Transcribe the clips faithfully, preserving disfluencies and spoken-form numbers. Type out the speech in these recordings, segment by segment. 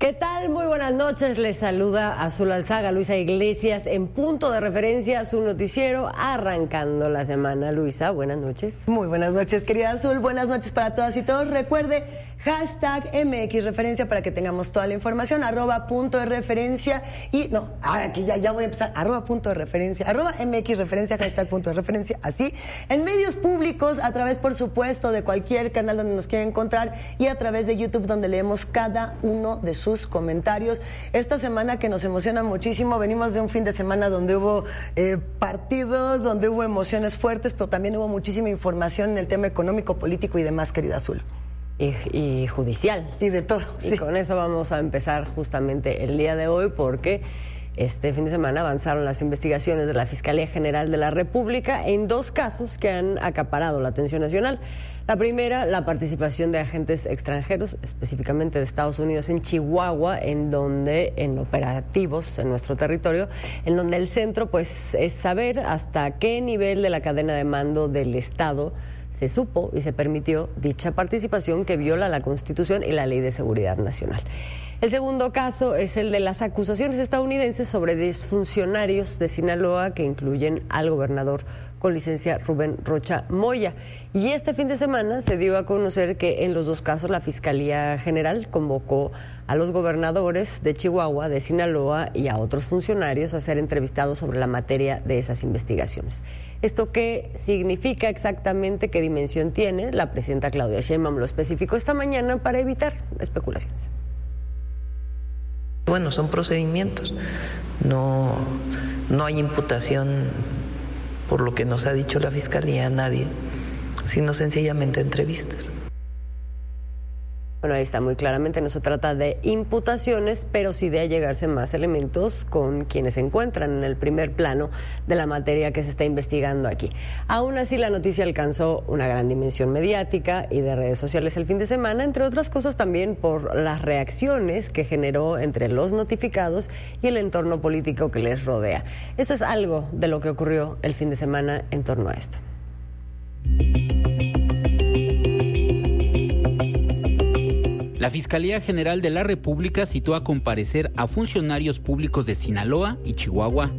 ¿Qué tal? Muy buenas noches. Les saluda Azul Alzaga, Luisa Iglesias, en Punto de Referencia, su noticiero, arrancando la semana. Luisa, buenas noches. Muy buenas noches, querida Azul. Buenas noches para todas y todos. Recuerde, hashtag M X Referencia para que tengamos toda la información, arroba punto de referencia y, no, aquí ya, ya voy a empezar, arroba punto de referencia, arroba M X Referencia, hashtag punto de referencia, así, en medios públicos, a través, por supuesto, de cualquier canal donde nos quieran encontrar y a través de YouTube, donde leemos cada uno de sus sus comentarios. Esta semana que nos emociona muchísimo, venimos de un fin de semana donde hubo eh, partidos, donde hubo emociones fuertes, pero también hubo muchísima información en el tema económico, político y demás, querida Azul. Y, y judicial. Y de todo. Y sí. Con eso vamos a empezar justamente el día de hoy, porque este fin de semana avanzaron las investigaciones de la Fiscalía General de la República en dos casos que han acaparado la atención nacional. La primera, la participación de agentes extranjeros, específicamente de Estados Unidos en Chihuahua, en donde, en operativos en nuestro territorio, en donde el centro pues es saber hasta qué nivel de la cadena de mando del Estado se supo y se permitió dicha participación que viola la Constitución y la Ley de Seguridad Nacional. El segundo caso es el de las acusaciones estadounidenses sobre disfuncionarios de Sinaloa que incluyen al gobernador con licencia Rubén Rocha Moya. Y este fin de semana se dio a conocer que en los dos casos la Fiscalía General convocó a los gobernadores de Chihuahua, de Sinaloa y a otros funcionarios a ser entrevistados sobre la materia de esas investigaciones. ¿Esto qué significa exactamente? ¿Qué dimensión tiene? La presidenta Claudia Sheinbaum lo especificó esta mañana para evitar especulaciones. Bueno, son procedimientos, no, no hay imputación por lo que nos ha dicho la Fiscalía a nadie, sino sencillamente entrevistas. Bueno, ahí está muy claramente, no se trata de imputaciones, pero sí de allegarse más elementos con quienes se encuentran en el primer plano de la materia que se está investigando aquí. Aún así, la noticia alcanzó una gran dimensión mediática y de redes sociales el fin de semana, entre otras cosas también por las reacciones que generó entre los notificados y el entorno político que les rodea. Eso es algo de lo que ocurrió el fin de semana en torno a esto. La Fiscalía General de la República citó a comparecer a funcionarios públicos de Sinaloa y Chihuahua.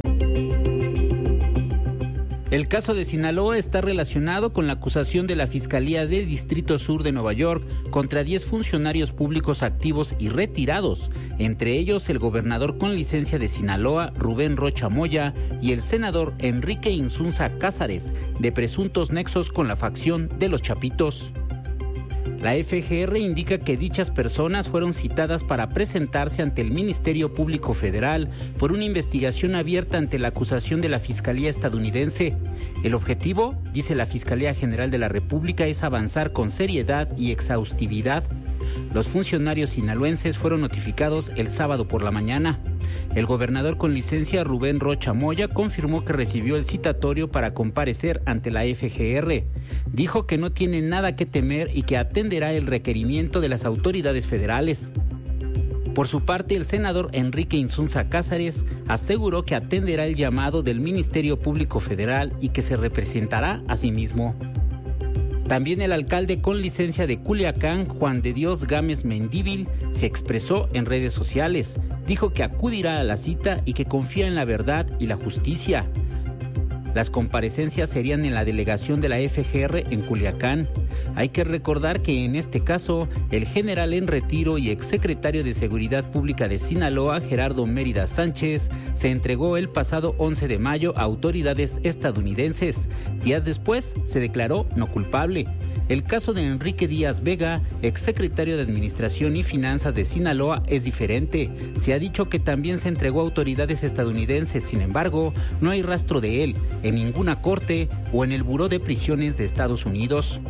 El caso de Sinaloa está relacionado con la acusación de la Fiscalía del Distrito Sur de Nueva York contra diez funcionarios públicos activos y retirados, entre ellos el gobernador con licencia de Sinaloa, Rubén Rocha Moya, y el senador Enrique Insunza Cázares, de presuntos nexos con la facción de los Chapitos. La F G R indica que dichas personas fueron citadas para presentarse ante el Ministerio Público Federal por una investigación abierta ante la acusación de la Fiscalía estadounidense. El objetivo, dice la Fiscalía General de la República, es avanzar con seriedad y exhaustividad. Los funcionarios sinaloenses fueron notificados el sábado por la mañana. El gobernador con licencia Rubén Rocha Moya confirmó que recibió el citatorio para comparecer ante la F G R. Dijo que no tiene nada que temer y que atenderá el requerimiento de las autoridades federales. Por su parte, el senador Enrique Insunza Cázares aseguró que atenderá el llamado del Ministerio Público Federal y que se representará a sí mismo. También el alcalde con licencia de Culiacán, Juan de Dios Gámez Mendívil, se expresó en redes sociales. Dijo que acudirá a la cita y que confía en la verdad y la justicia. Las comparecencias serían en la delegación de la F G R en Culiacán. Hay que recordar que en este caso, el general en retiro y exsecretario de Seguridad Pública de Sinaloa, Gerardo Mérida Sánchez, se entregó el pasado once de mayo a autoridades estadounidenses. Días después, se declaró no culpable. El caso de Enrique Díaz Vega, exsecretario de Administración y Finanzas de Sinaloa, es diferente. Se ha dicho que también se entregó a autoridades estadounidenses, sin embargo, no hay rastro de él en ninguna corte o en el Buró de Prisiones de Estados Unidos.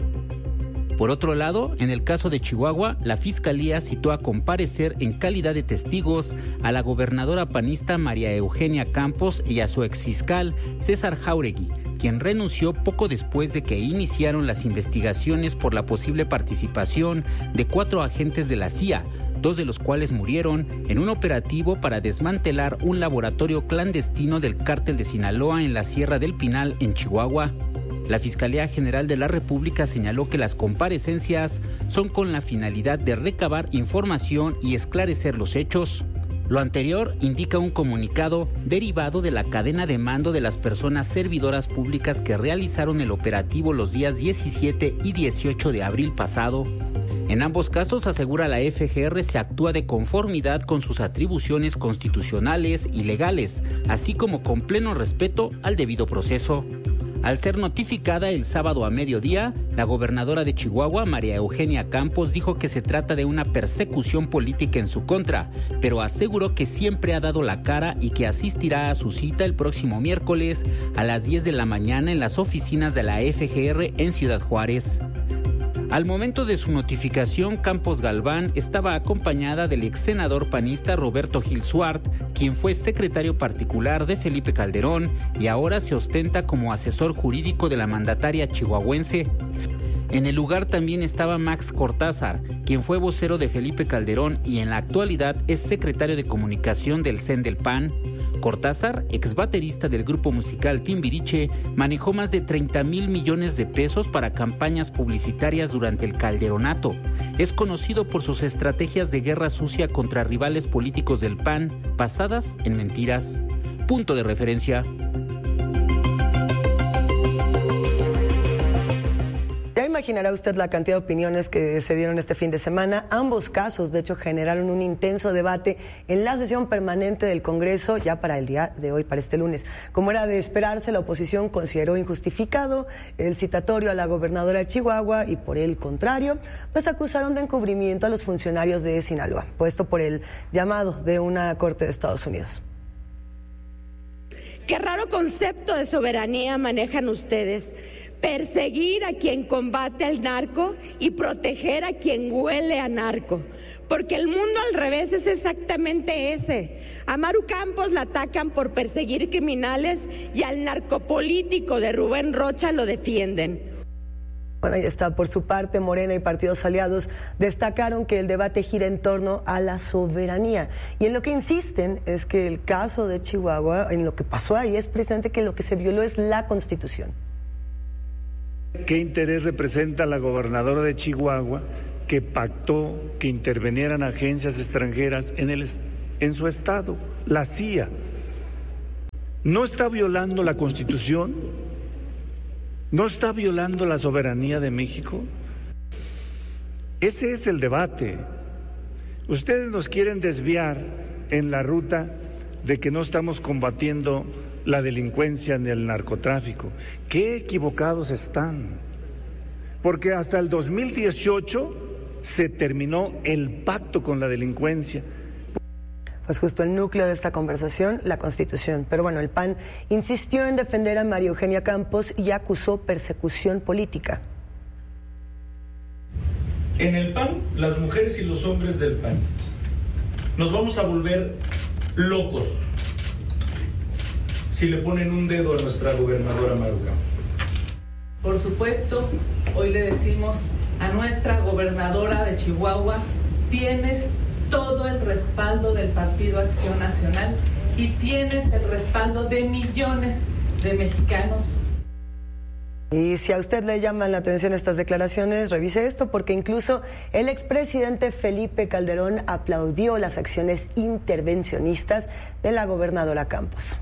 Por otro lado, en el caso de Chihuahua, la Fiscalía citó a comparecer en calidad de testigos a la gobernadora panista María Eugenia Campos y a su exfiscal César Jáuregui, quien renunció poco después de que iniciaron las investigaciones por la posible participación de cuatro agentes de la C I A, dos de los cuales murieron en un operativo para desmantelar un laboratorio clandestino del cártel de Sinaloa en la Sierra del Pinal, en Chihuahua. La Fiscalía General de la República señaló que las comparecencias son con la finalidad de recabar información y esclarecer los hechos. Lo anterior indica un comunicado derivado de la cadena de mando de las personas servidoras públicas que realizaron el operativo los días diecisiete y dieciocho de abril pasado. En ambos casos, asegura la F G R, se actúa de conformidad con sus atribuciones constitucionales y legales, así como con pleno respeto al debido proceso. Al ser notificada el sábado a mediodía, la gobernadora de Chihuahua, María Eugenia Campos, dijo que se trata de una persecución política en su contra, pero aseguró que siempre ha dado la cara y que asistirá a su cita el próximo miércoles a las diez de la mañana en las oficinas de la F G R en Ciudad Juárez. Al momento de su notificación, Campos Galván estaba acompañada del ex senador panista Roberto Gil Suart, quien fue secretario particular de Felipe Calderón y ahora se ostenta como asesor jurídico de la mandataria chihuahuense. En el lugar también estaba Max Cortázar, quien fue vocero de Felipe Calderón y en la actualidad es secretario de comunicación del C E N del P A N. Cortázar, ex baterista del grupo musical Timbiriche, manejó más de treinta mil millones de pesos para campañas publicitarias durante el Calderonato. Es conocido por sus estrategias de guerra sucia contra rivales políticos del P A N, basadas en mentiras. Punto de referencia. Ya imaginará usted la cantidad de opiniones que se dieron este fin de semana. Ambos casos, de hecho, generaron un intenso debate en la sesión permanente del Congreso ya para el día de hoy, para este lunes. Como era de esperarse, la oposición consideró injustificado el citatorio a la gobernadora de Chihuahua y, por el contrario, pues acusaron de encubrimiento a los funcionarios de Sinaloa, puesto por el llamado de una corte de Estados Unidos. Qué raro concepto de soberanía manejan ustedes. Perseguir a quien combate al narco y proteger a quien huele a narco. Porque el mundo al revés es exactamente ese. A Maru Campos la atacan por perseguir criminales y al narcopolítico de Rubén Rocha lo defienden. Bueno, ahí está. Por su parte, Morena y partidos aliados destacaron que el debate gira en torno a la soberanía. Y en lo que insisten es que el caso de Chihuahua, en lo que pasó ahí, es precisamente que lo que se violó es la Constitución. ¿Qué interés representa la gobernadora de Chihuahua que pactó que intervinieran agencias extranjeras en, el, en su estado? La C I A. ¿No está violando la Constitución? ¿No está violando la soberanía de México? Ese es el debate. Ustedes nos quieren desviar en la ruta de que no estamos combatiendo la delincuencia ni el narcotráfico. Qué equivocados están, porque hasta el dos mil dieciocho se terminó el pacto con la delincuencia. Pues justo el núcleo de esta conversación, la Constitución. Pero bueno, el P A N insistió en defender a María Eugenia Campos y acusó persecución política. En el P A N, las mujeres y los hombres del P A N nos vamos a volver locos si le ponen un dedo a nuestra gobernadora Maru Campos. Por supuesto, hoy le decimos a nuestra gobernadora de Chihuahua, tienes todo el respaldo del Partido Acción Nacional y tienes el respaldo de millones de mexicanos. Y si a usted le llaman la atención estas declaraciones, revise esto, porque incluso el expresidente Felipe Calderón aplaudió las acciones intervencionistas de la gobernadora Campos.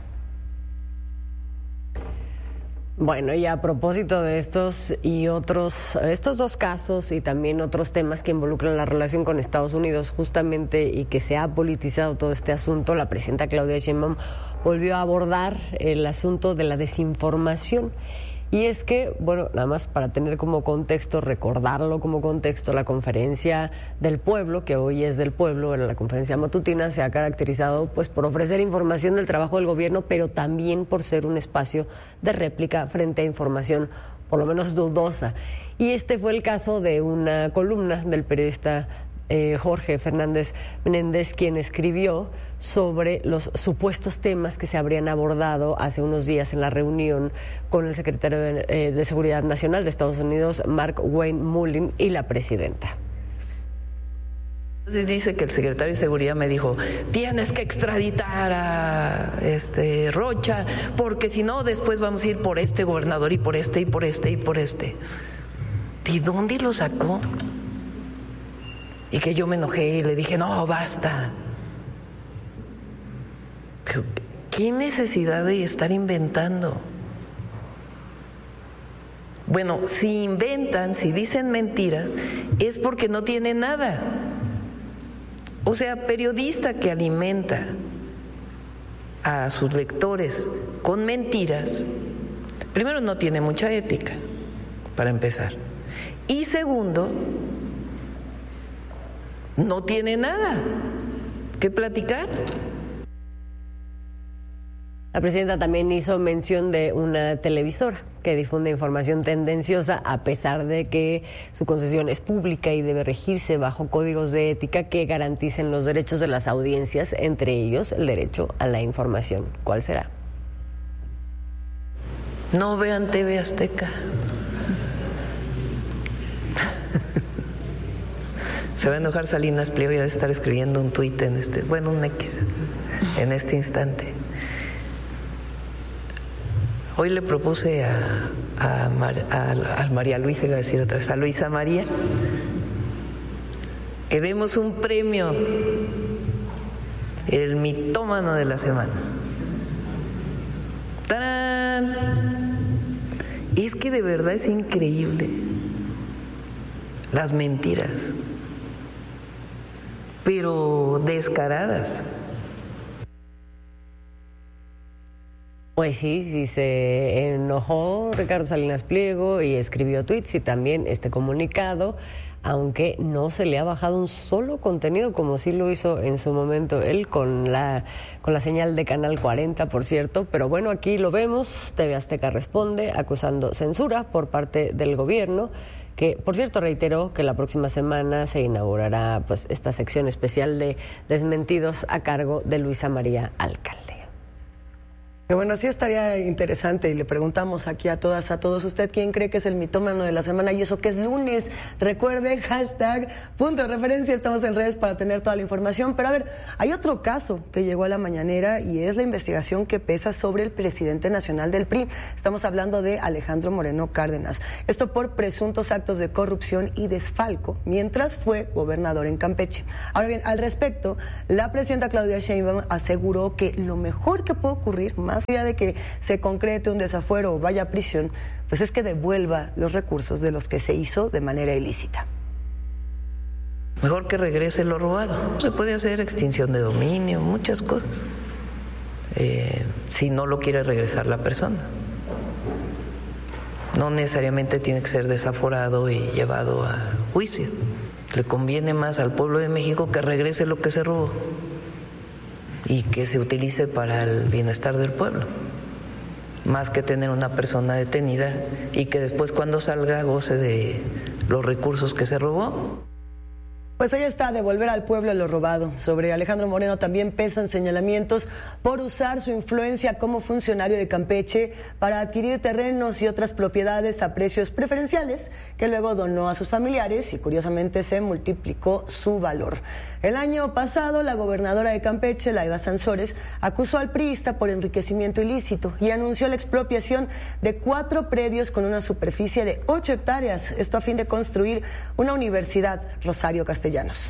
Bueno, y a propósito de estos y otros, estos dos casos y también otros temas que involucran la relación con Estados Unidos justamente y que se ha politizado todo este asunto, la presidenta Claudia Sheinbaum volvió a abordar el asunto de la desinformación. Y es que, bueno, nada más para tener como contexto, recordarlo como contexto, la conferencia del pueblo, que hoy es del pueblo, en la conferencia matutina, se ha caracterizado pues por ofrecer información del trabajo del gobierno, pero también por ser un espacio de réplica frente a información por lo menos dudosa. Y este fue el caso de una columna del periodista Eh, Jorge Fernández Menéndez, quien escribió sobre los supuestos temas que se habrían abordado hace unos días en la reunión con el secretario de, eh, de Seguridad Nacional de Estados Unidos, Mark Wayne Mullin, y la presidenta. Entonces dice que el secretario de Seguridad me dijo, tienes que extraditar a este Rocha, porque si no después vamos a ir por este gobernador y por este y por este y por este. ¿De dónde lo sacó? Y que yo me enojé y le dije, no, basta. Pero, ¿qué necesidad de estar inventando? Bueno, si inventan, si dicen mentiras, es porque no tienen nada. O sea, periodista que alimenta a sus lectores con mentiras, primero no tiene mucha ética, para empezar. Y segundo, no tiene nada que platicar. La presidenta también hizo mención de una televisora que difunde información tendenciosa a pesar de que su concesión es pública y debe regirse bajo códigos de ética que garanticen los derechos de las audiencias, entre ellos el derecho a la información. ¿Cuál será? No vean T V Azteca. Se va a enojar Salinas Pliego y ha de estar escribiendo un tuit en este, bueno, un X, en este instante. Hoy le propuse a, a, Mar, a, a María Luisa, iba a decir otra vez, a Luisa María, que demos un premio, el mitómano de la semana. ¡Tarán! Es que de verdad es increíble las mentiras, pero descaradas. Pues sí, sí se enojó Ricardo Salinas Pliego y escribió tweets y también este comunicado, aunque no se le ha bajado un solo contenido como sí lo hizo en su momento él con la con la señal de Canal cuarenta, por cierto. Pero bueno, aquí lo vemos, T V Azteca responde acusando censura por parte del gobierno, que por cierto reiteró que la próxima semana se inaugurará pues esta sección especial de desmentidos a cargo de Luisa María Alcalde. Que bueno, sí estaría interesante y le preguntamos aquí a todas, a todos, ¿usted quién cree que es el mitómano de la semana? Y eso que es lunes, recuerde, hashtag, punto de referencia, estamos en redes para tener toda la información. Pero a ver, hay otro caso que llegó a la mañanera y es la investigación que pesa sobre el presidente nacional del P R I. Estamos hablando de Alejandro Moreno Cárdenas. Esto por presuntos actos de corrupción y desfalco mientras fue gobernador en Campeche. Ahora bien, al respecto, la presidenta Claudia Sheinbaum aseguró que lo mejor que puede ocurrir, más allá de que se concrete un desafuero o vaya a prisión, pues es que devuelva los recursos de los que se hizo de manera ilícita. Mejor que regrese lo robado. Se puede hacer extinción de dominio, muchas cosas, eh, si no lo quiere regresar la persona. No necesariamente tiene que ser desaforado y llevado a juicio. Le conviene más al pueblo de México que regrese lo que se robó y que se utilice para el bienestar del pueblo, más que tener una persona detenida y que después cuando salga goce de los recursos que se robó. Pues ahí está, devolver al pueblo lo robado. Sobre Alejandro Moreno también pesan señalamientos por usar su influencia como funcionario de Campeche para adquirir terrenos y otras propiedades a precios preferenciales que luego donó a sus familiares y curiosamente se multiplicó su valor. El año pasado la gobernadora de Campeche, Laida Sansores, acusó al priista por enriquecimiento ilícito y anunció la expropiación de cuatro predios con una superficie de ocho hectáreas, esto a fin de construir una universidad, Rosario Castellanos.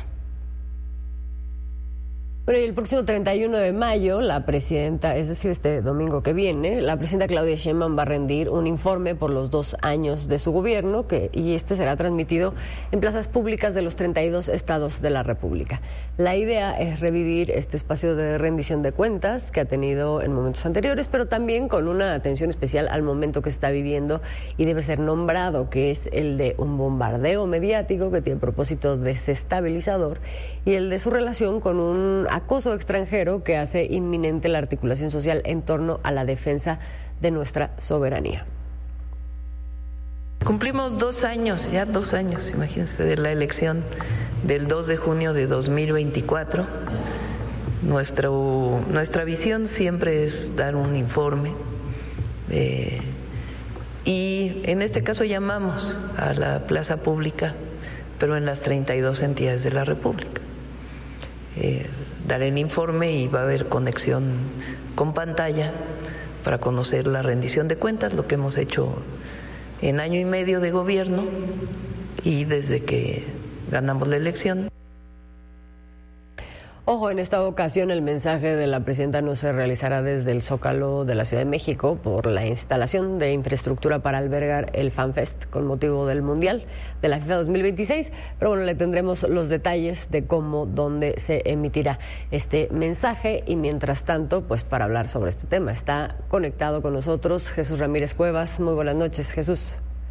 Pero el próximo treinta y uno de mayo, la presidenta, es decir, este domingo que viene, la presidenta Claudia Sheinbaum va a rendir un informe por los dos años de su gobierno que, y este será transmitido en plazas públicas de los treinta y dos estados de la República. La idea es revivir este espacio de rendición de cuentas que ha tenido en momentos anteriores, pero también con una atención especial al momento que se está viviendo y debe ser nombrado, que es el de un bombardeo mediático que tiene propósito desestabilizador y el de su relación con un acoso extranjero que hace inminente la articulación social en torno a la defensa de nuestra soberanía. Cumplimos dos años, ya dos años, imagínense, de la elección del dos de junio de dos mil veinticuatro. Nuestro, nuestra visión siempre es dar un informe eh, y en este caso llamamos a la plaza pública, pero en las treinta y dos entidades de la República. eh, daré el informe y va a haber conexión con pantalla para conocer la rendición de cuentas, lo que hemos hecho en año y medio de gobierno y desde que ganamos la elección. Ojo, en esta ocasión el mensaje de la presidenta no se realizará desde el Zócalo de la Ciudad de México por la instalación de infraestructura para albergar el FanFest con motivo del Mundial de la FIFA dos mil veintiséis. Pero bueno, le tendremos los detalles de cómo, dónde se emitirá este mensaje. Y mientras tanto, pues para hablar sobre este tema está conectado con nosotros Jesús Ramírez Cuevas. Muy buenas noches, Jesús.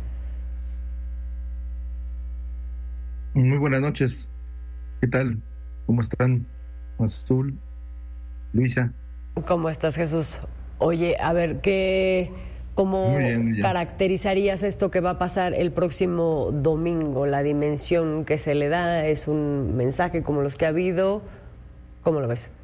Muy buenas noches. ¿Qué tal? ¿Cómo están? Azul, Luisa. ¿Cómo estás, Jesús? Oye, a ver, ¿qué, cómo muy bien, muy bien. caracterizarías esto que va a pasar el próximo domingo? La dimensión que se le da, ¿es un mensaje como los que ha habido? ¿Cómo lo ves?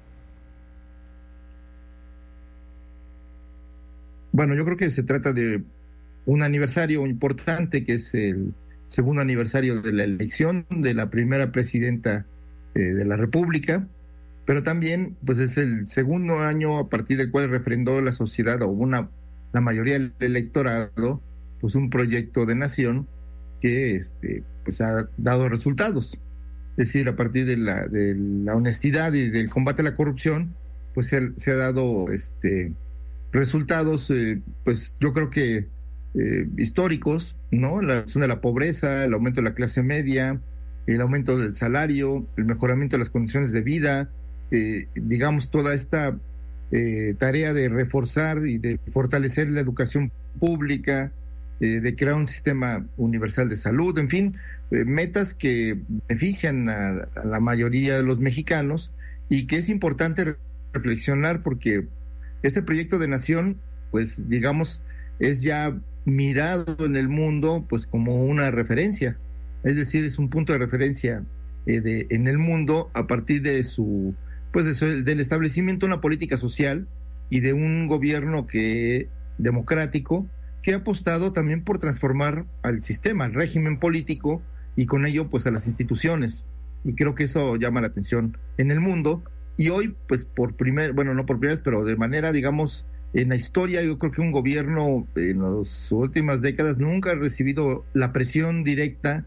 Bueno, yo creo que se trata de un aniversario importante, que es el segundo aniversario de la elección de la primera presidenta de la República, pero también pues es el segundo año a partir del cual refrendó la sociedad o una la mayoría del electorado pues un proyecto de nación que este pues ha dado resultados. Es decir, a partir de la de la honestidad y del combate a la corrupción, pues se, se ha dado este resultados eh, pues yo creo que eh, históricos, ¿no? La reducción de la pobreza, el aumento de la clase media, el aumento del salario, el mejoramiento de las condiciones de vida, eh, digamos, toda esta eh, tarea de reforzar y de fortalecer la educación pública, eh, de crear un sistema universal de salud, en fin, eh, metas que benefician a, a la mayoría de los mexicanos y que es importante reflexionar porque este proyecto de nación, pues, digamos, es ya mirado en el mundo, pues, como una referencia. Es decir, es un punto de referencia eh, de, en el mundo a partir de su, pues de su, del establecimiento de una política social y de un gobierno que democrático que ha apostado también por transformar al sistema, al régimen político y con ello pues a las instituciones. Y creo que eso llama la atención en el mundo. Y hoy, pues por primer, bueno, no por primera vez, pero de manera, digamos, en la historia, yo creo que un gobierno en las últimas décadas nunca ha recibido la presión directa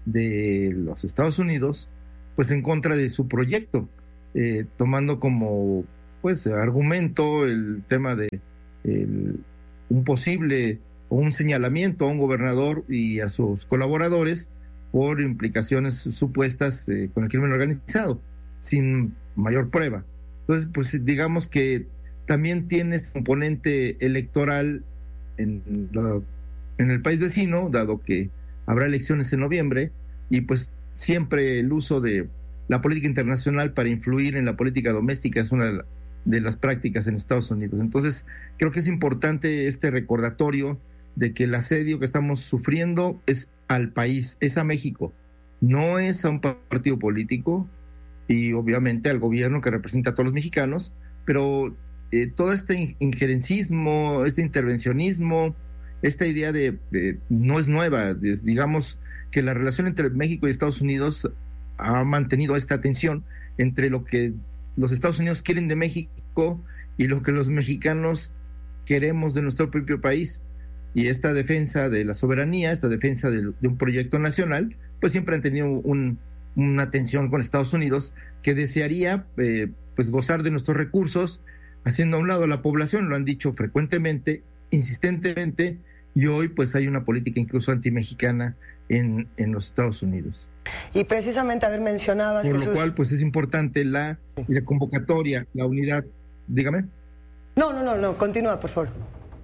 de los Estados Unidos pues en contra de su proyecto, eh, tomando como pues argumento el tema de el, un posible o un señalamiento a un gobernador y a sus colaboradores por implicaciones supuestas eh, con el crimen organizado sin mayor prueba. Entonces pues digamos que también tiene este componente electoral en, lo, en el país vecino, dado que habrá elecciones en noviembre y pues siempre el uso de la política internacional para influir en la política doméstica es una de las prácticas en Estados Unidos. Entonces creo que es importante este recordatorio de que el asedio que estamos sufriendo es al país, es a México, no es a un partido político y obviamente al gobierno que representa a todos los mexicanos, pero eh, todo este injerencismo, este intervencionismo, esta idea de, de no es nueva, es, digamos que la relación entre México y Estados Unidos ha mantenido esta tensión entre lo que los Estados Unidos quieren de México y lo que los mexicanos queremos de nuestro propio país. Y esta defensa de la soberanía, esta defensa de, de un proyecto nacional, pues siempre han tenido un, una tensión con Estados Unidos que desearía eh, pues gozar de nuestros recursos, haciendo a un lado a la población, lo han dicho frecuentemente, insistentemente, y hoy pues hay una política incluso antimexicana en, en los Estados Unidos. Y precisamente, a ver, mencionabas, Por Jesús... lo cual pues es importante la, la convocatoria, la unidad. Dígame. No, no, no, no, continúa, por favor.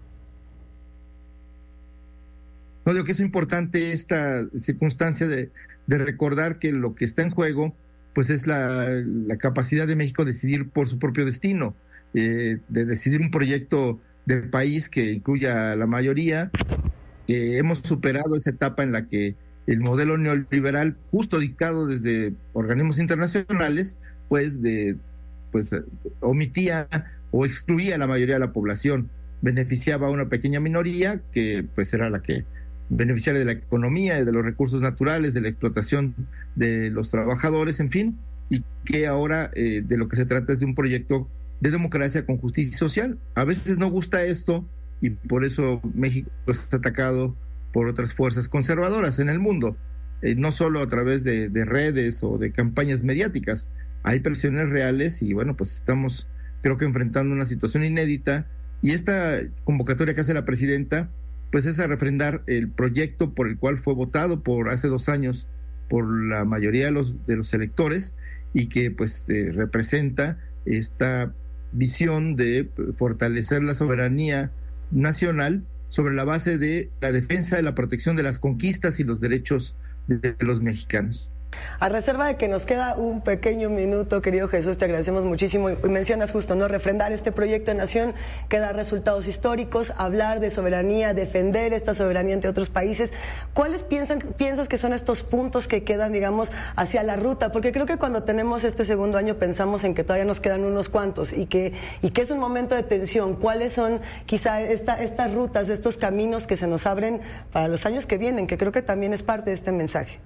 No, digo que es importante esta circunstancia de, de recordar que lo que está en juego pues es la, la capacidad de México de decidir por su propio destino, eh, de decidir un proyecto de país que incluya a la mayoría. Eh, hemos superado esa etapa en la que el modelo neoliberal, justo dictado desde organismos internacionales, pues de pues omitía o excluía a la mayoría de la población, beneficiaba a una pequeña minoría que pues era la que beneficiaria de la economía, de los recursos naturales, de la explotación de los trabajadores, en fin, y que ahora eh, de lo que se trata es de un proyecto de democracia con justicia social. A veces no gusta esto y por eso México está atacado por otras fuerzas conservadoras en el mundo, eh, no solo a través de, de redes o de campañas mediáticas. Hay presiones reales y bueno, pues estamos creo que enfrentando una situación inédita, y esta convocatoria que hace la presidenta pues es a refrendar el proyecto por el cual fue votado por hace dos años por la mayoría de los, de los electores, y que pues eh, representa esta visión de fortalecer la soberanía nacional sobre la base de la defensa y la protección de las conquistas y los derechos de, de los mexicanos. A reserva de que nos queda un pequeño minuto, querido Jesús, te agradecemos muchísimo. Y mencionas justo, ¿no? Refrendar este proyecto de nación que da resultados históricos, hablar de soberanía, defender esta soberanía ante otros países. ¿Cuáles piensan, piensas que son estos puntos que quedan, digamos, hacia la ruta? Porque creo que cuando tenemos este segundo año pensamos en que todavía nos quedan unos cuantos y que, y que es un momento de tensión. ¿Cuáles son quizá esta, estas rutas, estos caminos que se nos abren para los años que vienen? Que creo que también es parte de este mensaje.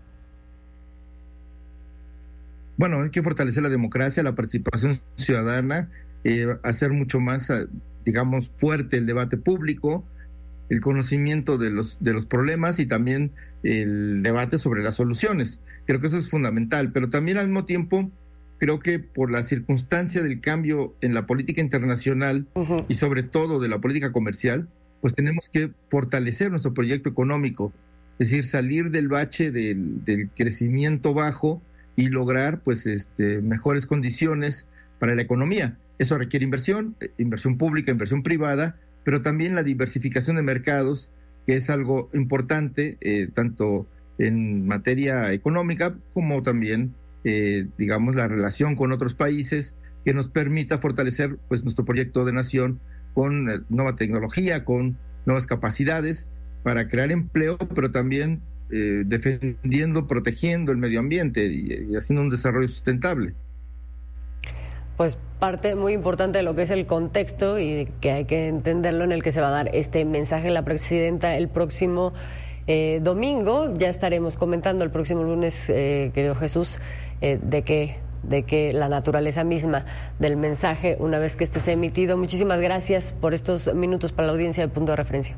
Bueno, hay que fortalecer la democracia, la participación ciudadana, eh, hacer mucho más, digamos, fuerte el debate público, el conocimiento de los, de los problemas y también el debate sobre las soluciones. Creo que eso es fundamental, pero también al mismo tiempo creo que por la circunstancia del cambio en la política internacional uh-huh. y sobre todo de la política comercial, pues tenemos que fortalecer nuestro proyecto económico, es decir, salir del bache del, del crecimiento bajo y lograr pues este mejores condiciones para la economía. Eso requiere inversión, inversión pública, inversión privada, pero también la diversificación de mercados, que es algo importante, eh, tanto en materia económica como también, eh, digamos, la relación con otros países, que nos permita fortalecer pues nuestro proyecto de nación con eh, nueva tecnología, con nuevas capacidades para crear empleo, pero también Eh, defendiendo, protegiendo el medio ambiente y, y haciendo un desarrollo sustentable. Pues parte muy importante de lo que es el contexto y que hay que entenderlo, en el que se va a dar este mensaje la presidenta el próximo eh, domingo. Ya estaremos comentando el próximo lunes, eh, querido Jesús, eh, de que de que la naturaleza misma del mensaje, una vez que este sea emitido. Muchísimas gracias por estos minutos para la audiencia de Punto de Referencia.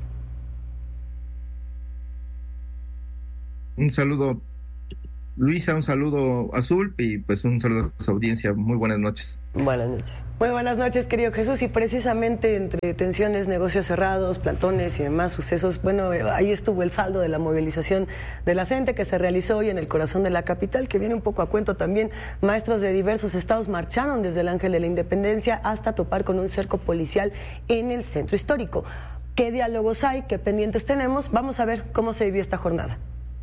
Un saludo, Luisa, un saludo Azul y pues un saludo a su audiencia. Muy buenas noches. Buenas noches. Muy buenas noches, querido Jesús. Y precisamente entre tensiones, negocios cerrados, plantones y demás sucesos, bueno, ahí estuvo el saldo de la movilización de la gente que se realizó hoy en el corazón de la capital, que viene un poco a cuento también. Maestros de diversos estados marcharon desde el Ángel de la Independencia hasta topar con un cerco policial en el centro histórico. ¿Qué diálogos hay? ¿Qué pendientes tenemos? Vamos a ver cómo se vivió esta jornada.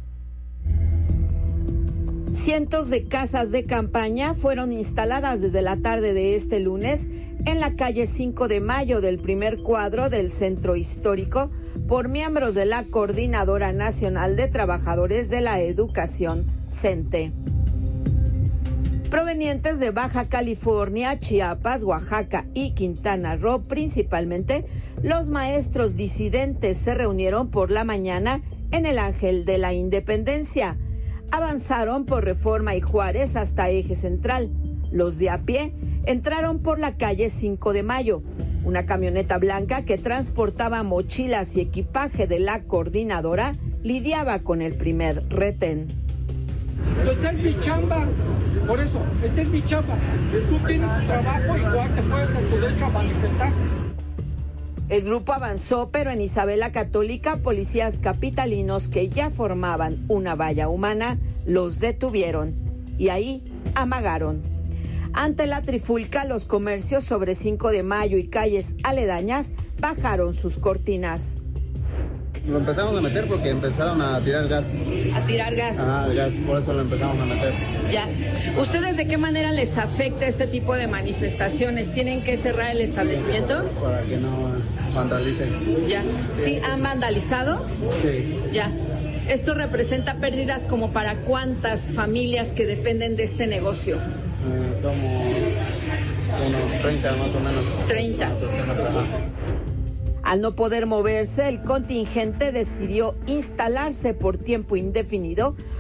Cientos de casas de campaña fueron instaladas desde la tarde de este lunes en la calle cinco de mayo del primer cuadro del centro histórico por miembros de la Coordinadora Nacional de Trabajadores de la Educación, CENTE. Provenientes de Baja California, Chiapas, Oaxaca y Quintana Roo, principalmente, los maestros disidentes se reunieron por la mañana en el Ángel de la Independencia. Avanzaron por Reforma y Juárez hasta Eje Central. Los de a pie entraron por la calle cinco de mayo. Una camioneta blanca que transportaba mochilas y equipaje de la coordinadora lidiaba con el primer retén. Pues es mi chamba, por eso, esta es mi chamba. Tú tienes tu trabajo, igual te puedes hacer tu derecho a manifestar. El grupo avanzó, pero en Isabela Católica, policías capitalinos que ya formaban una valla humana los detuvieron y ahí amagaron. Ante la trifulca, los comercios sobre cinco de mayo y calles aledañas bajaron sus cortinas. Lo empezamos a meter porque empezaron a tirar gas. ¿A tirar gas? Ah, gas, por eso lo empezamos a meter. Ya. ¿Ustedes de qué manera les afecta este tipo de manifestaciones? ¿Tienen que cerrar el establecimiento? Para que no vandalicen. Ya. ¿Sí han vandalizado? Sí. Ya. ¿Esto representa pérdidas como para cuántas familias que dependen de este negocio? Eh, somos unos treinta más o menos. treinta. Al no poder moverse, el contingente decidió instalarse por tiempo indefinido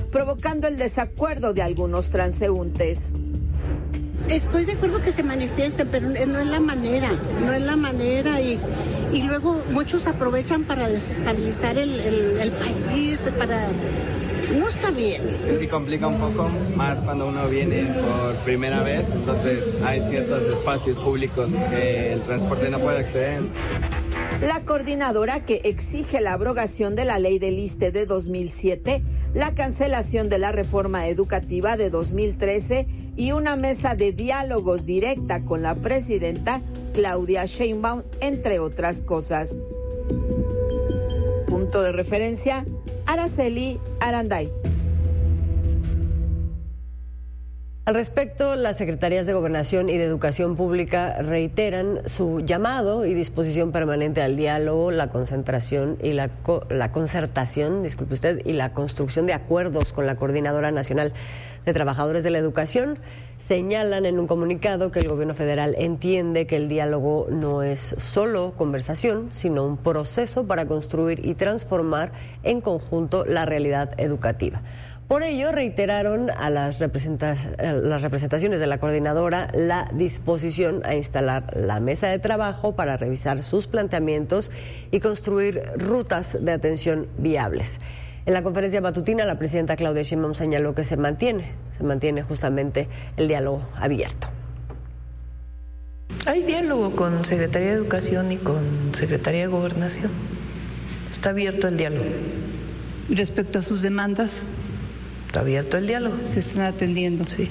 provocando el desacuerdo de algunos transeúntes. Estoy de acuerdo que se manifiesten, pero no es la manera, no es la manera y, y luego muchos aprovechan para desestabilizar el, el, el país, para... No está bien. Sí complica un poco, más cuando uno viene por primera vez, entonces hay ciertos espacios públicos que el transporte no puede acceder. La coordinadora que exige la abrogación de la ley del ISSSTE de dos mil siete, la cancelación de la reforma educativa de dos mil trece y una mesa de diálogos directa con la presidenta Claudia Sheinbaum, entre otras cosas. Punto de referencia, Araceli Aranday. Al respecto, las secretarías de Gobernación y de Educación Pública reiteran su llamado y disposición permanente al diálogo, la concentración y la, co la concertación, disculpe usted, y la construcción de acuerdos con la Coordinadora Nacional de Trabajadores de la Educación. Señalan en un comunicado que el gobierno federal entiende que el diálogo no es solo conversación, sino un proceso para construir y transformar en conjunto la realidad educativa. Por ello, reiteraron a las, representa a las representaciones de la coordinadora la disposición a instalar la mesa de trabajo para revisar sus planteamientos y construir rutas de atención viables. En la conferencia matutina, la presidenta Claudia Sheinbaum señaló que se mantiene, se mantiene justamente el diálogo abierto. Hay diálogo con Secretaría de Educación y con Secretaría de Gobernación. Está abierto el diálogo. Respecto a sus demandas, está abierto el diálogo. Se están atendiendo. Sí.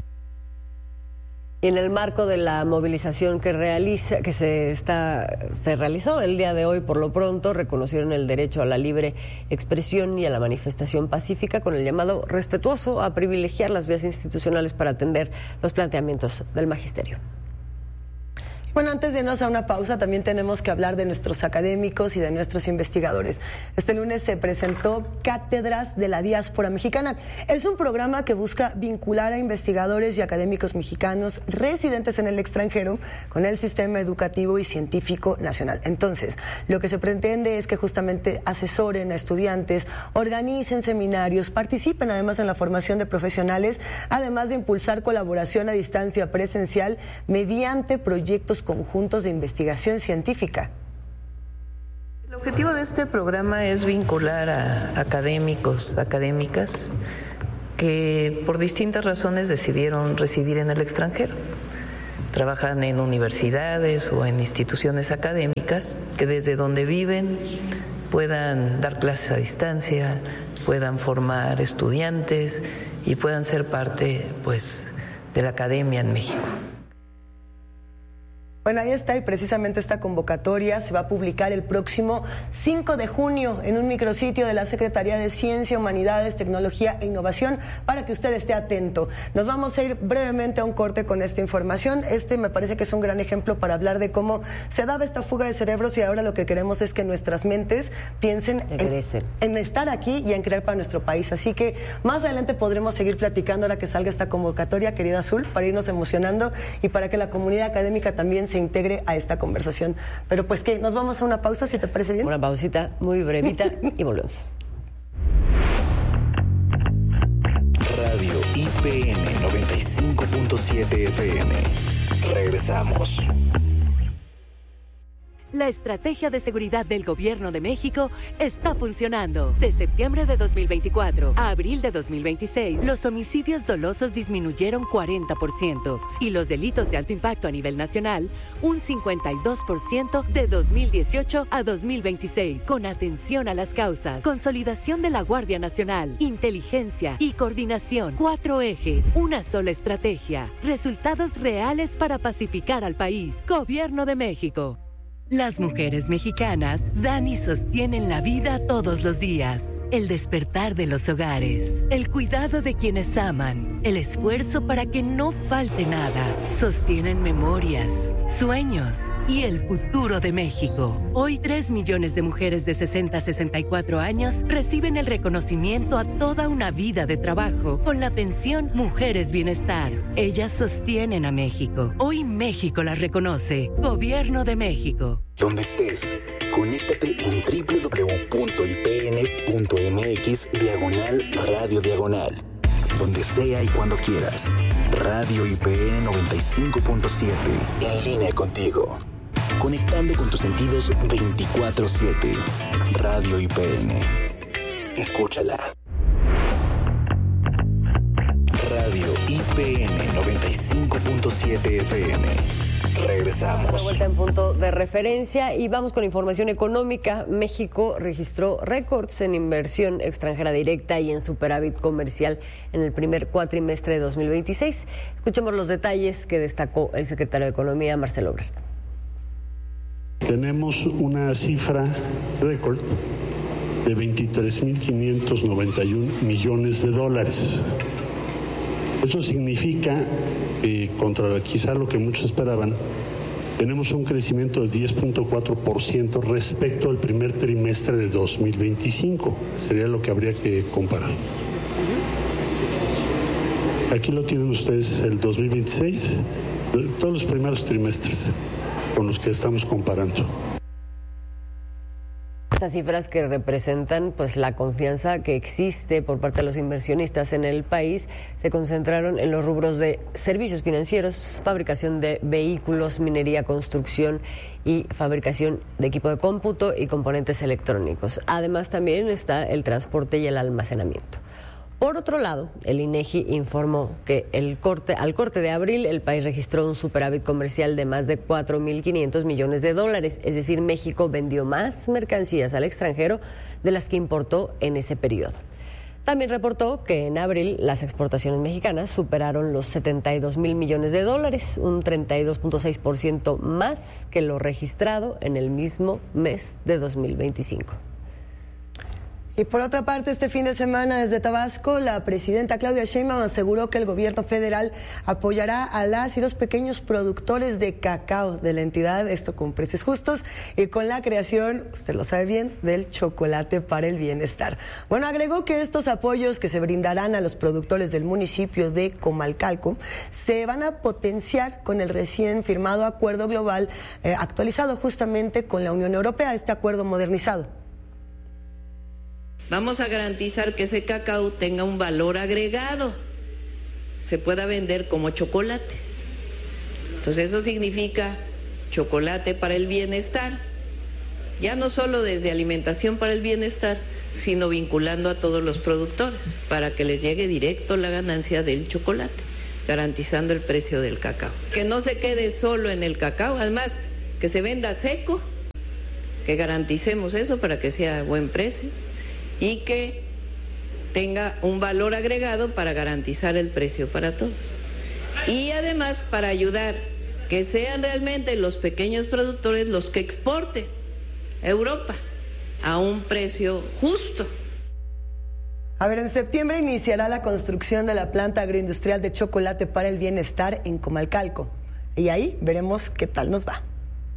Y en el marco de la movilización que realiza, que se está, se realizó el día de hoy, por lo pronto, reconocieron el derecho a la libre expresión y a la manifestación pacífica con el llamado respetuoso a privilegiar las vías institucionales para atender los planteamientos del magisterio. Bueno, antes de irnos a una pausa, también tenemos que hablar de nuestros académicos y de nuestros investigadores. Este lunes se presentó Cátedras de la Diáspora Mexicana. Es un programa que busca vincular a investigadores y académicos mexicanos residentes en el extranjero con el sistema educativo y científico nacional. Entonces, lo que se pretende es que justamente asesoren a estudiantes, organicen seminarios, participen además en la formación de profesionales, además de impulsar colaboración a distancia presencial mediante proyectos conjuntos de investigación científica. El objetivo de este programa es vincular a académicos, académicas que por distintas razones decidieron residir en el extranjero. Trabajan en universidades o en instituciones académicas que desde donde viven puedan dar clases a distancia, puedan formar estudiantes y puedan ser parte, pues, de la academia en México. Bueno, ahí está, y precisamente esta convocatoria se va a publicar el próximo cinco de junio en un micrositio de la Secretaría de Ciencia, Humanidades, Tecnología e Innovación, para que usted esté atento. Nos vamos a ir brevemente a un corte con esta información. Este me parece que es un gran ejemplo para hablar de cómo se daba esta fuga de cerebros y ahora lo que queremos es que nuestras mentes piensen en, en estar aquí y en crear para nuestro país. Así que más adelante podremos seguir platicando ahora que salga esta convocatoria, querida Azul, para irnos emocionando y para que la comunidad académica también se integre a esta conversación. Pero pues que nos vamos a una pausa, si te parece bien. Una pausita muy brevita y volvemos. Radio I P N noventa y cinco punto siete F M. Regresamos. La estrategia de seguridad del Gobierno de México está funcionando. De septiembre de dos mil veinticuatro a abril de dos mil veintiséis, los homicidios dolosos disminuyeron cuarenta por ciento y los delitos de alto impacto a nivel nacional un cincuenta y dos por ciento de dos mil dieciocho a dos mil veintiséis. Con atención a las causas, consolidación de la Guardia Nacional, inteligencia y coordinación. Cuatro ejes, una sola estrategia. Resultados reales para pacificar al país. Gobierno de México. Las mujeres mexicanas dan y sostienen la vida todos los días. El despertar de los hogares, el cuidado de quienes aman, el esfuerzo para que no falte nada. Sostienen memorias, sueños y el futuro de México. Hoy tres millones de mujeres de sesenta a sesenta y cuatro años reciben el reconocimiento a toda una vida de trabajo con la pensión Mujeres Bienestar. Ellas sostienen a México. Hoy México las reconoce. Gobierno de México. Donde estés, Conéctate en doble u doble u doble u punto i p n punto m x diagonal radio diagonal. Donde sea y cuando quieras. Radio I P N noventa y cinco punto siete. En línea contigo. Conectando con tus sentidos veinticuatro siete. Radio I P N. Escúchala. Radio I P N noventa y cinco punto siete F M. Regresamos. Una vuelta en punto de referencia y vamos con información económica. México registró récords en inversión extranjera directa y en superávit comercial en el primer cuatrimestre de dos mil veintiséis. Escuchemos los detalles que destacó el secretario de Economía, Marcelo Ebrard. Tenemos una cifra récord de veintitrés mil quinientos noventa y uno millones de dólares. Eso significa, eh, contra quizá lo que muchos esperaban, tenemos un crecimiento del diez punto cuatro por ciento respecto al primer trimestre de dos mil veinticinco. Sería lo que habría que comparar. Aquí lo tienen ustedes, el dos mil veintiséis, todos los primeros trimestres con los que estamos comparando. Estas cifras que representan pues la confianza que existe por parte de los inversionistas en el país se concentraron en los rubros de servicios financieros, fabricación de vehículos, minería, construcción y fabricación de equipo de cómputo y componentes electrónicos. Además también está el transporte y el almacenamiento. Por otro lado, el INEGI informó que el corte, al corte de abril el país registró un superávit comercial de más de cuatro mil quinientos millones de dólares, es decir, México vendió más mercancías al extranjero de las que importó en ese periodo. También reportó que en abril las exportaciones mexicanas superaron los setenta y dos mil millones de dólares, un treinta y dos punto seis por ciento más que lo registrado en el mismo mes de dos mil veinticinco. Y por otra parte, este fin de semana desde Tabasco, la presidenta Claudia Sheinbaum aseguró que el gobierno federal apoyará a las y los pequeños productores de cacao de la entidad, esto con precios justos y con la creación, usted lo sabe bien, del chocolate para el bienestar. Bueno, agregó que estos apoyos que se brindarán a los productores del municipio de Comalcalco se van a potenciar con el recién firmado acuerdo global eh, actualizado justamente con la Unión Europea, este acuerdo modernizado. Vamos a garantizar que ese cacao tenga un valor agregado, se pueda vender como chocolate. Entonces eso significa chocolate para el bienestar, ya no solo desde alimentación para el bienestar, sino vinculando a todos los productores para que les llegue directo la ganancia del chocolate, garantizando el precio del cacao. Que no se quede solo en el cacao, además que se venda seco, que garanticemos eso para que sea a buen precio y que tenga un valor agregado para garantizar el precio para todos. Y además para ayudar que sean realmente los pequeños productores los que exporten a Europa a un precio justo. A ver, en septiembre iniciará la construcción de la planta agroindustrial de chocolate para el bienestar en Comalcalco. Y ahí veremos qué tal nos va.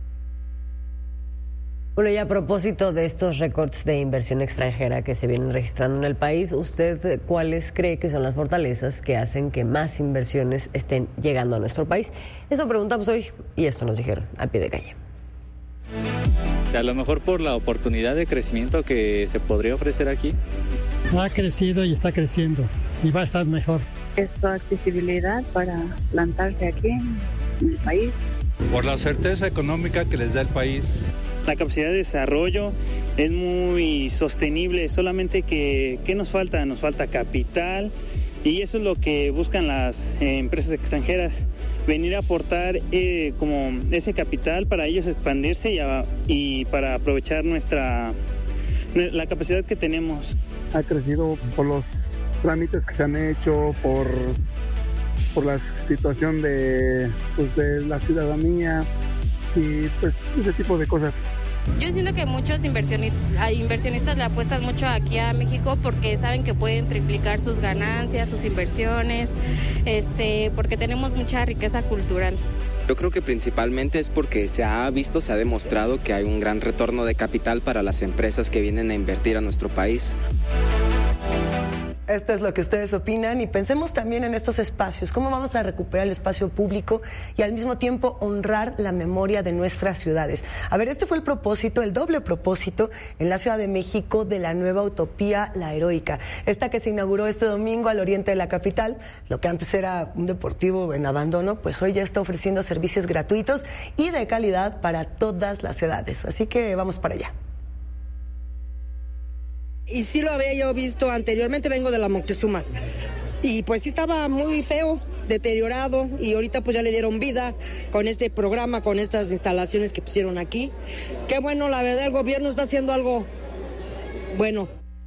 Bueno, y a propósito de estos récords de inversión extranjera que se vienen registrando en el país, ¿usted cuáles cree que son las fortalezas que hacen que más inversiones estén llegando a nuestro país? Eso preguntamos hoy y esto nos dijeron a pie de calle. A lo mejor por la oportunidad de crecimiento que se podría ofrecer aquí. Ha crecido y está creciendo y va a estar mejor. Es su accesibilidad para plantarse aquí en el país. Por la certeza económica que les da el país. La capacidad de desarrollo es muy sostenible, solamente que ¿qué nos falta? Nos falta capital y eso es lo que buscan las eh, empresas extranjeras, venir a aportar eh, como ese capital para ellos expandirse y, a, y para aprovechar nuestra la capacidad que tenemos. Ha crecido por los trámites que se han hecho, por, por la situación de, pues, de la ciudadanía y pues ese tipo de cosas. Yo siento que muchos inversionistas, inversionistas le apuestan mucho aquí a México porque saben que pueden triplicar sus ganancias, sus inversiones, este, porque tenemos mucha riqueza cultural. Yo creo que principalmente es porque se ha visto, se ha demostrado que hay un gran retorno de capital para las empresas que vienen a invertir a nuestro país. Esto es lo que ustedes opinan y pensemos también en estos espacios, cómo vamos a recuperar el espacio público y al mismo tiempo honrar la memoria de nuestras ciudades. A ver, este fue el propósito, el doble propósito en la Ciudad de México de la nueva utopía La Heroica, esta que se inauguró este domingo al oriente de la capital. Lo que antes era un deportivo en abandono, pues hoy ya está ofreciendo servicios gratuitos y de calidad para todas las edades. Así que vamos para allá. Y sí lo había yo visto anteriormente, vengo de la Moctezuma. Y pues sí estaba muy feo, deteriorado, y ahorita pues ya le dieron vida con este programa, con estas instalaciones que pusieron aquí. Qué bueno, la verdad, el gobierno está haciendo algo bueno.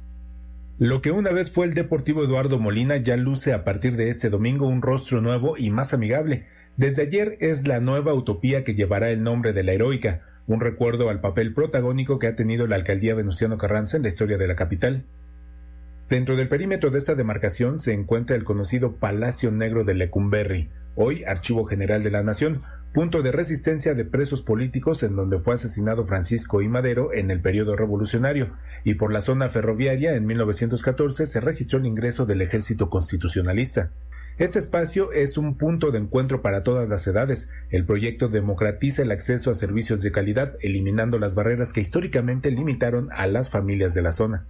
Lo que una vez fue el Deportivo Eduardo Molina ya luce a partir de este domingo un rostro nuevo y más amigable. Desde ayer es la nueva utopía que llevará el nombre de La Heroica, un recuerdo al papel protagónico que ha tenido la alcaldía Venustiano Carranza en la historia de la capital. Dentro del perímetro de esta demarcación se encuentra el conocido Palacio Negro de Lecumberri, hoy Archivo General de la Nación, punto de resistencia de presos políticos en donde fue asesinado Francisco I. Madero en el periodo revolucionario, y por la zona ferroviaria en mil novecientos catorce se registró el ingreso del Ejército Constitucionalista. Este espacio es un punto de encuentro para todas las edades. El proyecto democratiza el acceso a servicios de calidad, eliminando las barreras que históricamente limitaron a las familias de la zona.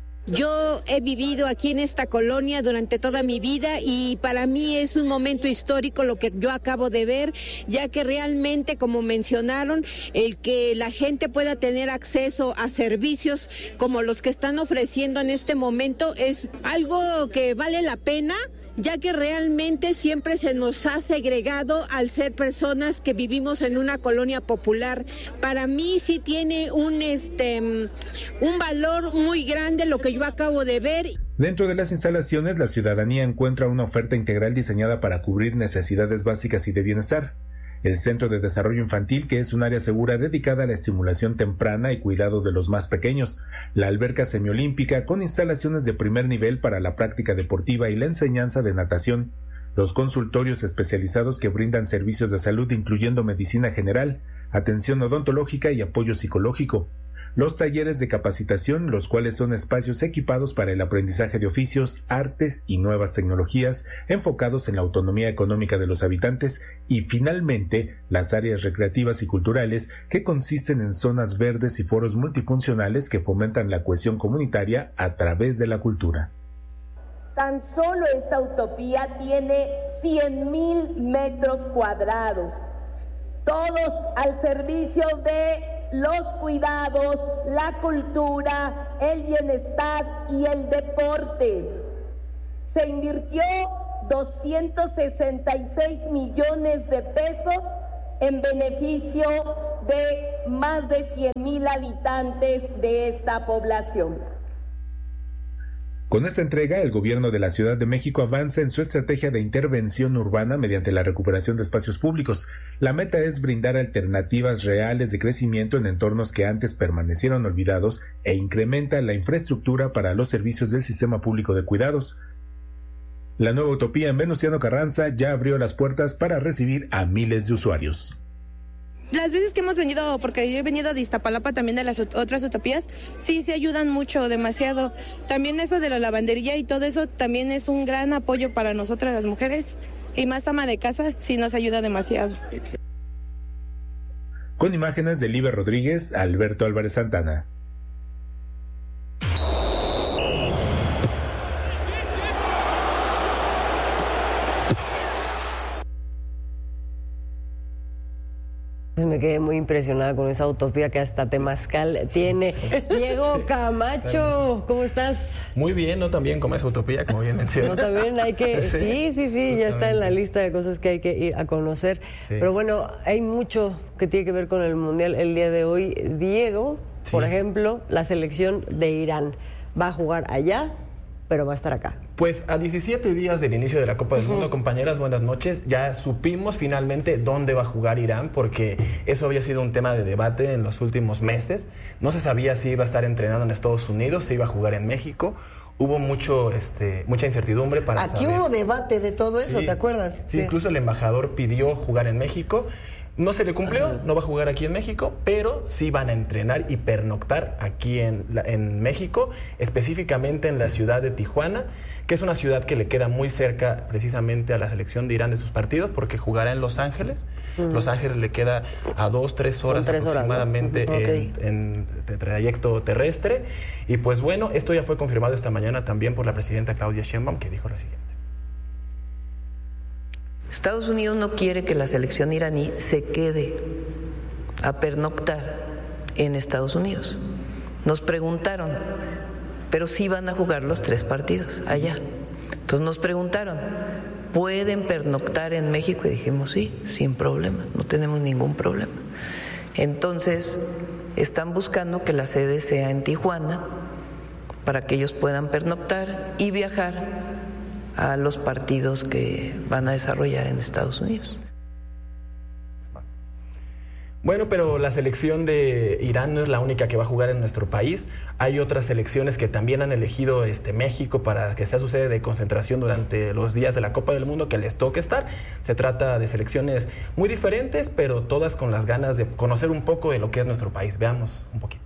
Yo he vivido aquí en esta colonia durante toda mi vida y para mí es un momento histórico lo que yo acabo de ver, ya que realmente, como mencionaron, el que la gente pueda tener acceso a servicios como los que están ofreciendo en este momento es algo que vale la pena, ya que realmente siempre se nos ha segregado al ser personas que vivimos en una colonia popular. Para mí sí tiene un este un valor muy grande lo que yo acabo de ver. Dentro de las instalaciones, la ciudadanía encuentra una oferta integral diseñada para cubrir necesidades básicas y de bienestar. El Centro de Desarrollo Infantil, que es un área segura dedicada a la estimulación temprana y cuidado de los más pequeños, la alberca semiolímpica con instalaciones de primer nivel para la práctica deportiva y la enseñanza de natación, los consultorios especializados que brindan servicios de salud incluyendo medicina general, atención odontológica y apoyo psicológico, los talleres de capacitación, los cuales son espacios equipados para el aprendizaje de oficios, artes y nuevas tecnologías enfocados en la autonomía económica de los habitantes, y finalmente las áreas recreativas y culturales que consisten en zonas verdes y foros multifuncionales que fomentan la cohesión comunitaria a través de la cultura. Tan solo esta utopía tiene cien mil metros cuadrados, todos al servicio de los cuidados, la cultura, el bienestar y el deporte. Se invirtió doscientos sesenta y seis millones de pesos en beneficio de más de cien mil habitantes de esta población. Con esta entrega, el gobierno de la Ciudad de México avanza en su estrategia de intervención urbana mediante la recuperación de espacios públicos. La meta es brindar alternativas reales de crecimiento en entornos que antes permanecieron olvidados e incrementa la infraestructura para los servicios del sistema público de cuidados. La nueva utopía en Venustiano Carranza ya abrió las puertas para recibir a miles de usuarios. Las veces que hemos venido, porque yo he venido de Iztapalapa también de las otras utopías, sí, sí ayudan mucho, demasiado. También eso de la lavandería y todo eso también es un gran apoyo para nosotras las mujeres. Y más ama de casa sí nos ayuda demasiado. Con imágenes de Liber Rodríguez, Alberto Álvarez Santana. Me quedé muy impresionada con esa utopía que hasta Temazcal tiene. Diego Camacho, ¿cómo estás? Muy bien, no tan bien como esa utopía, como bien mencioné. No, también hay que... Sí, sí, sí, ya está en la lista de cosas que hay que ir a conocer. Sí. Pero bueno, hay mucho que tiene que ver con el Mundial el día de hoy. Diego, sí. Por ejemplo, la selección de Irán va a jugar allá, pero va a estar acá. Pues a diecisiete días del inicio de la Copa del uh-huh. Mundo, compañeras, buenas noches. Ya supimos finalmente dónde va a jugar Irán, porque eso había sido un tema de debate en los últimos meses. No se sabía si iba a estar entrenando en Estados Unidos, si iba a jugar en México. Hubo mucho, este, mucha incertidumbre para Aquí saber. hubo debate de todo eso, sí, ¿te acuerdas? Sí, sí, incluso el embajador pidió jugar en México. No se le cumplió, no va a jugar aquí en México, pero sí van a entrenar y pernoctar aquí en, la, en México, específicamente en la ciudad de Tijuana, que es una ciudad que le queda muy cerca precisamente a la selección de Irán de sus partidos, porque jugará en Los Ángeles. Uh-huh. Los Ángeles le queda a dos, tres horas tres aproximadamente horas, ¿no? Okay. en, en, en trayecto terrestre. Y pues bueno, esto ya fue confirmado esta mañana también por la presidenta Claudia Sheinbaum, que dijo lo siguiente. Estados Unidos no quiere que la selección iraní se quede a pernoctar en Estados Unidos. Nos preguntaron, pero sí van a jugar los tres partidos allá. Entonces nos preguntaron, ¿pueden pernoctar en México? Y dijimos, sí, sin problema, no tenemos ningún problema. Entonces están buscando que la sede sea en Tijuana para que ellos puedan pernoctar y viajar a los partidos que van a desarrollar en Estados Unidos. Bueno, pero la selección de Irán no es la única que va a jugar en nuestro país. Hay otras selecciones que también han elegido este México para que sea su sede de concentración durante los días de la Copa del Mundo que les toque estar. Se trata de selecciones muy diferentes, pero todas con las ganas de conocer un poco de lo que es nuestro país. Veamos un poquito.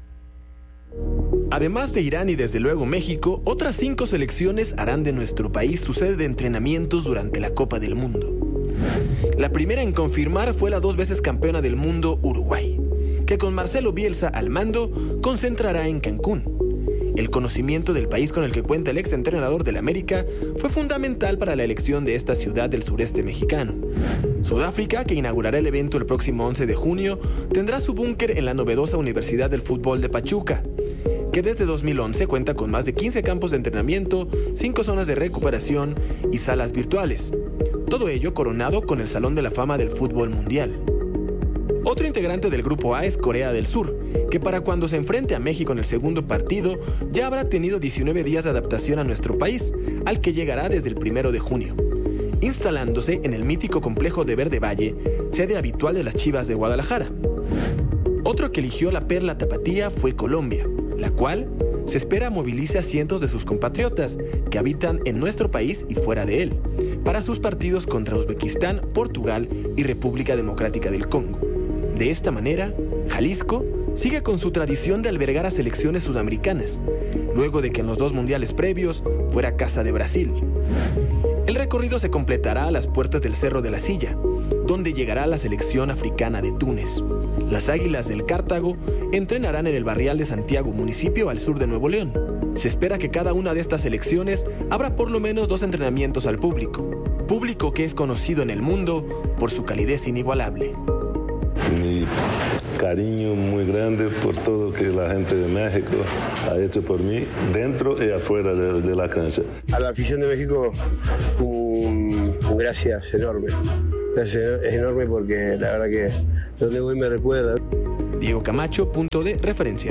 Además de Irán y desde luego México, otras cinco selecciones harán de nuestro país su sede de entrenamientos durante la Copa del Mundo. La primera en confirmar fue la dos veces campeona del mundo Uruguay, que con Marcelo Bielsa al mando concentrará en Cancún. El conocimiento del país con el que cuenta el exentrenador del América fue fundamental para la elección de esta ciudad del sureste mexicano. Sudáfrica, que inaugurará el evento el próximo once de junio, tendrá su búnker en la novedosa Universidad del Fútbol de Pachuca, que desde dos mil once cuenta con más de quince campos de entrenamiento, cinco zonas de recuperación y salas virtuales. Todo ello coronado con el Salón de la Fama del Fútbol Mundial. Otro integrante del Grupo A es Corea del Sur, que para cuando se enfrente a México en el segundo partido ya habrá tenido diecinueve días de adaptación a nuestro país, al que llegará desde el primero de junio, instalándose en el mítico complejo de Verde Valle, sede habitual de las Chivas de Guadalajara. Otro que eligió la perla tapatía fue Colombia, la cual se espera movilice a cientos de sus compatriotas que habitan en nuestro país y fuera de él, para sus partidos contra Uzbekistán, Portugal y República Democrática del Congo. De esta manera, Jalisco sigue con su tradición de albergar a selecciones sudamericanas, luego de que en los dos mundiales previos fuera casa de Brasil. El recorrido se completará a las puertas del Cerro de la Silla, donde llegará la selección africana de Túnez. Las Águilas del Cartago entrenarán en el Barrial de Santiago, municipio al sur de Nuevo León. Se espera que cada una de estas selecciones abra por lo menos dos entrenamientos al público, público que es conocido en el mundo por su calidez inigualable. Mi cariño muy grande por todo que la gente de México ha hecho por mí, dentro y afuera de, de la cancha. A la afición de México, un, un gracias enorme. Gracias es enorme porque la verdad que donde voy me recuerda. Diego Camacho, punto de referencia.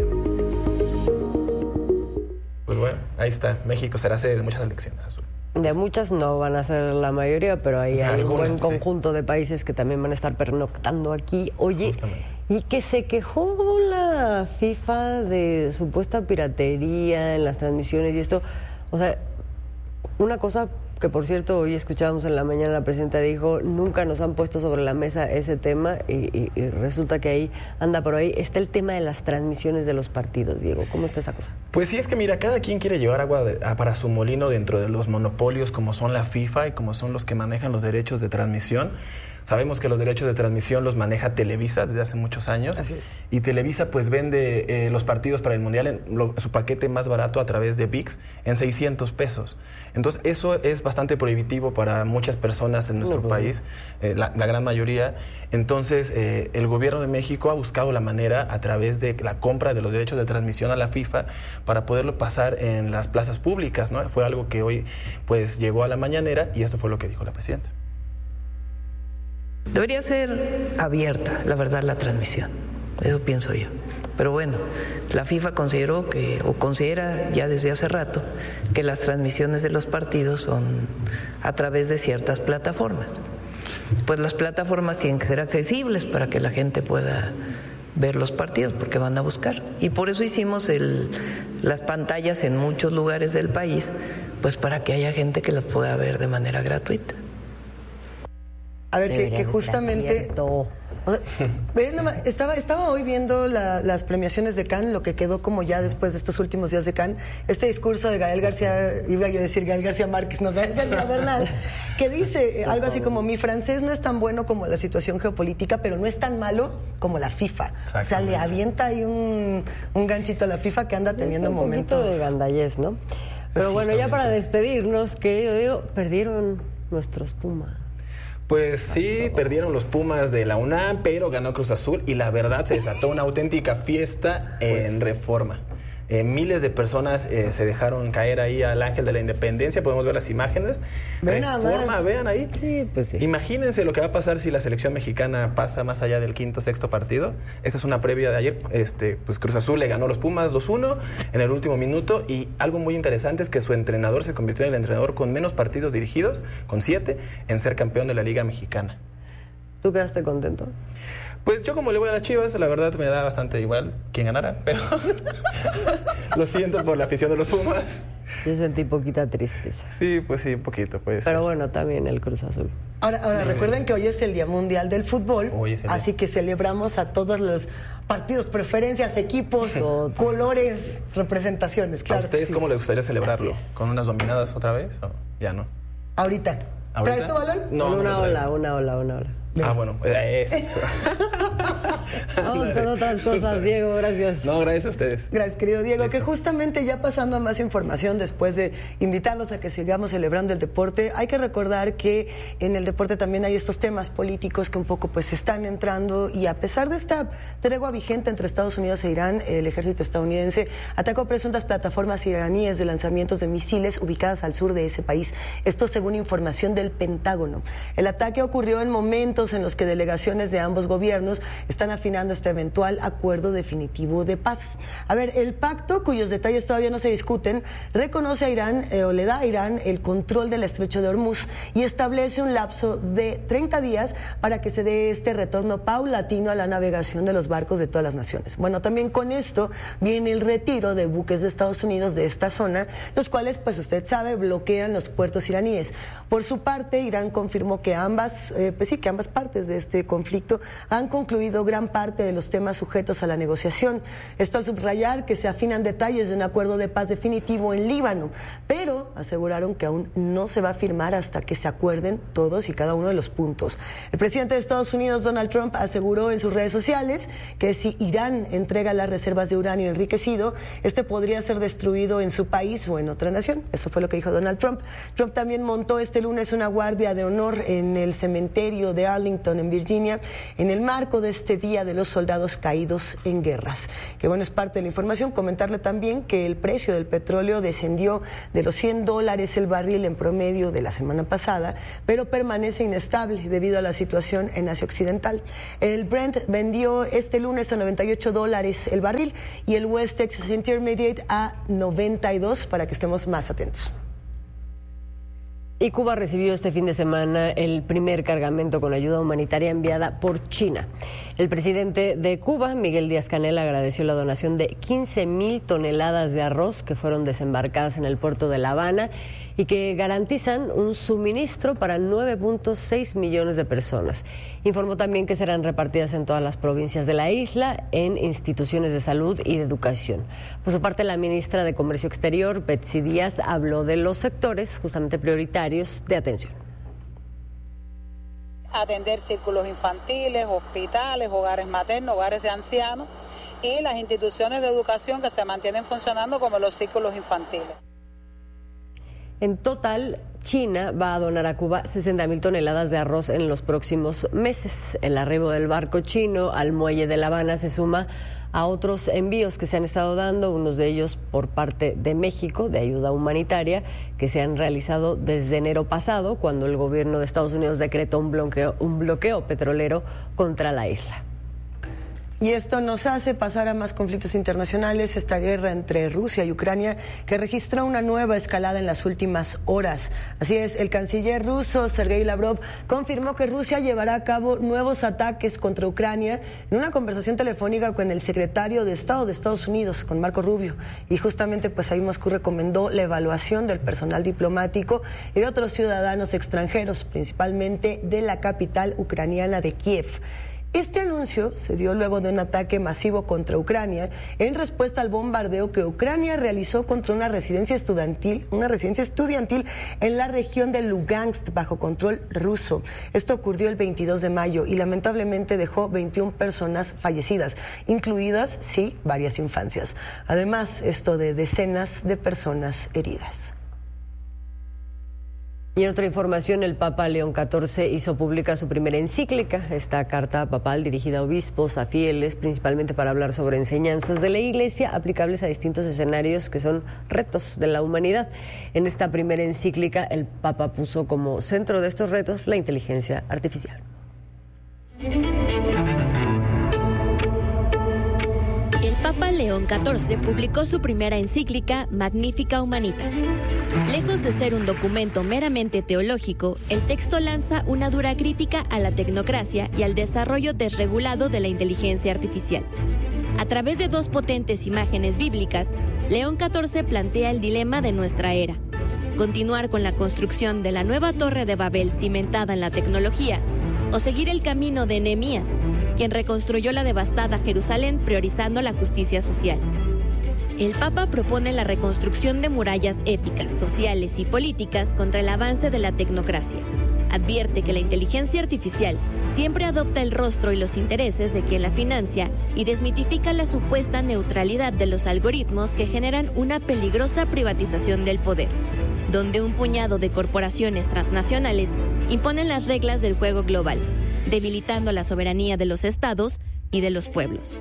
Pues bueno, ahí está. México será sede de muchas elecciones, Azul. De muchas no van a ser la mayoría, pero ahí hay un buen conjunto de países que también van a estar pernoctando aquí. Oye, justamente. Y que se quejó la FIFA de supuesta piratería en las transmisiones y esto. O sea, una cosa que por cierto hoy escuchábamos en la mañana, la presidenta dijo, nunca nos han puesto sobre la mesa ese tema y, y, y resulta que ahí anda por ahí. Está el tema de las transmisiones de los partidos, Diego. ¿Cómo está esa cosa? Pues sí, es que mira, cada quien quiere llevar agua de, a, para su molino dentro de los monopolios como son la FIFA y como son los que manejan los derechos de transmisión. Sabemos que los derechos de transmisión los maneja Televisa desde hace muchos años. Así es. Y Televisa pues vende eh, los partidos para el Mundial en lo, su paquete más barato a través de V I X en seiscientos pesos. Entonces eso es bastante prohibitivo para muchas personas en nuestro no, país, eh, la, la gran mayoría. Entonces eh, el gobierno de México ha buscado la manera a través de la compra de los derechos de transmisión a la FIFA para poderlo pasar en las plazas públicas, ¿no? Fue algo que hoy pues llegó a la mañanera y esto fue lo que dijo la presidenta. Debería ser abierta, la verdad, la transmisión. Eso pienso yo. Pero bueno, la FIFA consideró que, o considera ya desde hace rato, que las transmisiones de los partidos son a través de ciertas plataformas. Pues las plataformas tienen que ser accesibles para que la gente pueda ver los partidos, porque van a buscar. Y por eso hicimos el, las pantallas en muchos lugares del país, pues para que haya gente que las pueda ver de manera gratuita. A ver, que, que justamente O sea, ve nomás, estaba, estaba hoy viendo la, las premiaciones de Cannes, lo que quedó como ya después de estos últimos días de Cannes, este discurso de Gael García, iba yo a decir Gael García Márquez, no, Gael García Bernal, que dice algo así como: mi francés no es tan bueno como la situación geopolítica, pero no es tan malo como la FIFA. O sea, le avienta ahí un, un ganchito a la FIFA que anda teniendo un momentos poquito de gandallez, ¿no? Pero Sí, bueno, está ya bien, para sí. despedirnos, querido Diego, perdieron nuestros Pumas. Pues sí, perdieron los Pumas de la UNAM, pero ganó Cruz Azul y la verdad se desató una auténtica fiesta en Reforma. Eh, miles de personas eh, se dejaron caer ahí al Ángel de la Independencia, podemos ver las imágenes. Ven nada Reforma, más. vean ahí. Sí, pues sí. Imagínense lo que va a pasar si la selección mexicana pasa más allá del quinto, sexto partido. Esta es una previa de ayer. Este, pues Cruz Azul le ganó a los Pumas dos uno en el último minuto y algo muy interesante es que su entrenador se convirtió en el entrenador con menos partidos dirigidos, con siete, en ser campeón de la Liga Mexicana. ¿Tú quedaste contento? Pues yo como le voy a las Chivas, la verdad me da bastante igual quién ganara, pero lo siento por la afición de los Pumas. Yo sentí poquita tristeza. Sí, pues sí, un poquito, pues. Pero bueno, también el Cruz Azul. Ahora, ahora recuerden que hoy es el Día Mundial del Fútbol, Hoy es el día. así que celebramos a todos los partidos, preferencias, equipos, colores, representaciones, claro. ¿A ustedes que sí. cómo les gustaría celebrarlo? ¿Con unas dominadas otra vez o ya no? Ahorita. ¿Ahorita? ¿Traes tu balón? No, Con no una lo traigo. ola, una ola, una ola. Ah, bueno, eh, eso. Vamos con otras cosas, Diego, gracias. No, gracias a ustedes. Gracias, querido Diego. Listo. Que justamente ya pasando a más información, después de invitarlos a que sigamos celebrando el deporte, hay que recordar que en el deporte también hay estos temas políticos que un poco pues están entrando, y a pesar de esta tregua vigente entre Estados Unidos e Irán, el ejército estadounidense atacó presuntas plataformas iraníes de lanzamientos de misiles ubicadas al sur de ese país. Esto según información del Pentágono. El ataque ocurrió en momentos en los que delegaciones de ambos gobiernos están afinando este eventual acuerdo definitivo de paz. A ver, el pacto, cuyos detalles todavía no se discuten, reconoce a Irán eh, o le da a Irán el control del estrecho de Hormuz y establece un lapso de treinta días para que se dé este retorno paulatino a la navegación de los barcos de todas las naciones. Bueno, también con esto viene el retiro de buques de Estados Unidos de esta zona, los cuales, pues usted sabe, bloquean los puertos iraníes. Por su parte, Irán confirmó que ambas, eh, pues sí, que ambas partes de este conflicto han concluido gran parte de los temas sujetos a la negociación. Esto al subrayar que se afinan detalles de un acuerdo de paz definitivo en Líbano, pero aseguraron que aún no se va a firmar hasta que se acuerden todos y cada uno de los puntos. El presidente de Estados Unidos, Donald Trump, aseguró en sus redes sociales que si Irán entrega las reservas de uranio enriquecido, este podría ser destruido en su país o en otra nación. Eso fue lo que dijo Donald Trump. Trump también montó este lunes una guardia de honor en el cementerio de Arlington, en Virginia, en el marco de este Día de los Soldados Caídos en Guerras. Que bueno, es parte de la información. Comentarle también que el precio del petróleo descendió de los cien dólares el barril en promedio de la semana pasada, pero permanece inestable debido a la situación en Asia Occidental. El Brent vendió este lunes a noventa y ocho dólares el barril y el West Texas Intermediate a noventa y dos, para que estemos más atentos. Y Cuba recibió este fin de semana el primer cargamento con ayuda humanitaria enviada por China. El presidente de Cuba, Miguel Díaz-Canel, agradeció la donación de quince mil toneladas de arroz que fueron desembarcadas en el puerto de La Habana y que garantizan un suministro para nueve punto seis millones de personas. Informó también que serán repartidas en todas las provincias de la isla en instituciones de salud y de educación. Por su parte, la ministra de Comercio Exterior, Betsy Díaz, habló de los sectores justamente prioritarios de atención. Atender círculos infantiles, hospitales, hogares maternos, hogares de ancianos y las instituciones de educación que se mantienen funcionando como los círculos infantiles. En total, China va a donar a Cuba sesenta mil toneladas de arroz en los próximos meses. El arribo del barco chino al muelle de La Habana se suma a otros envíos que se han estado dando, unos de ellos por parte de México, de ayuda humanitaria, que se han realizado desde enero pasado, cuando el gobierno de Estados Unidos decretó un bloqueo, un bloqueo petrolero contra la isla. Y esto nos hace pasar a más conflictos internacionales, esta guerra entre Rusia y Ucrania, que registró una nueva escalada en las últimas horas. Así es, el canciller ruso, Sergei Lavrov, confirmó que Rusia llevará a cabo nuevos ataques contra Ucrania en una conversación telefónica con el secretario de Estado de Estados Unidos, con Marco Rubio. Y justamente pues ahí Moscú recomendó la evaluación del personal diplomático y de otros ciudadanos extranjeros, principalmente de la capital ucraniana de Kiev. Este anuncio se dio luego de un ataque masivo contra Ucrania en respuesta al bombardeo que Ucrania realizó contra una residencia estudiantil, una residencia estudiantil en la región de Lugansk bajo control ruso. Esto ocurrió el veintidós de mayo y lamentablemente dejó veintiuna personas fallecidas, incluidas, sí, varias infancias. Además, esto de decenas de personas heridas. Y en otra información, el Papa León catorce hizo pública su primera encíclica, esta carta papal dirigida a obispos, a fieles, principalmente para hablar sobre enseñanzas de la Iglesia aplicables a distintos escenarios que son retos de la humanidad. En esta primera encíclica, el Papa puso como centro de estos retos la inteligencia artificial. El Papa León catorce publicó su primera encíclica, Magnificat Humanitas. Lejos de ser un documento meramente teológico, el texto lanza una dura crítica a la tecnocracia y al desarrollo desregulado de la inteligencia artificial. A través de dos potentes imágenes bíblicas, León catorce plantea el dilema de nuestra era: continuar con la construcción de la nueva Torre de Babel cimentada en la tecnología, o seguir el camino de Nehemías, quien reconstruyó la devastada Jerusalén priorizando la justicia social. El Papa propone la reconstrucción de murallas éticas, sociales y políticas contra el avance de la tecnocracia. Advierte que la inteligencia artificial siempre adopta el rostro y los intereses de quien la financia y desmitifica la supuesta neutralidad de los algoritmos que generan una peligrosa privatización del poder, donde un puñado de corporaciones transnacionales imponen las reglas del juego global, debilitando la soberanía de los estados y de los pueblos.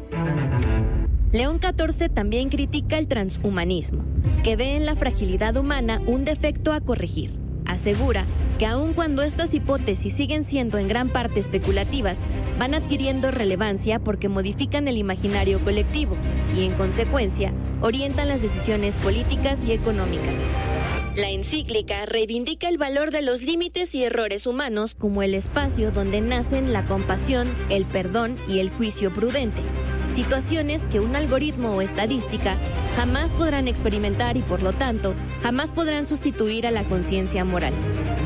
León catorce también critica el transhumanismo, que ve en la fragilidad humana un defecto a corregir. Asegura que aun cuando estas hipótesis siguen siendo en gran parte especulativas, van adquiriendo relevancia porque modifican el imaginario colectivo y, en consecuencia, orientan las decisiones políticas y económicas. La encíclica reivindica el valor de los límites y errores humanos como el espacio donde nacen la compasión, el perdón y el juicio prudente, situaciones que un algoritmo o estadística jamás podrán experimentar y, por lo tanto, jamás podrán sustituir a la conciencia moral.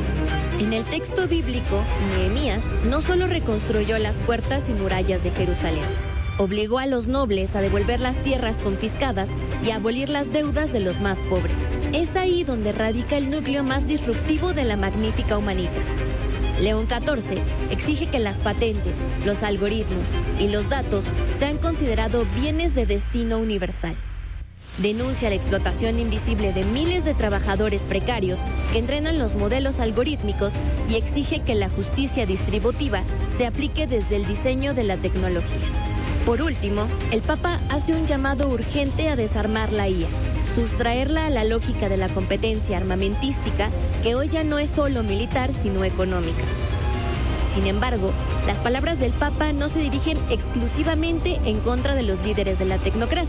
En el texto bíblico, Nehemías no solo reconstruyó las puertas y murallas de Jerusalén, obligó a los nobles a devolver las tierras confiscadas y a abolir las deudas de los más pobres. Es ahí donde radica el núcleo más disruptivo de la Magnificat Humanitas. León catorce exige que las patentes, los algoritmos y los datos sean considerados bienes de destino universal. Denuncia la explotación invisible de miles de trabajadores precarios que entrenan los modelos algorítmicos y exige que la justicia distributiva se aplique desde el diseño de la tecnología. Por último, el Papa hace un llamado urgente a desarmar la I A, sustraerla a la lógica de la competencia armamentística, que hoy ya no es solo militar, sino económica. Sin embargo, las palabras del Papa no se dirigen exclusivamente en contra de los líderes de la tecnocracia.